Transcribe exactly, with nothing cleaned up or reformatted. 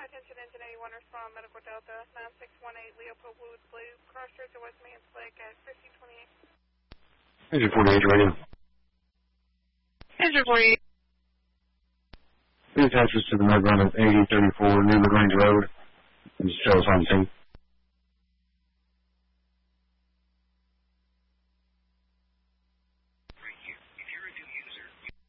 Attention Engine eighty-one, respond Medical Delta nine six one eight Leopold Woods Blue, Crossroads to West Mans Lake at fifteen twenty-eight. Engine forty-eight, radio. Engine forty-eight. Please attach us to the med run of eighty thirty-four New LaGrange Road. Just show us on scene.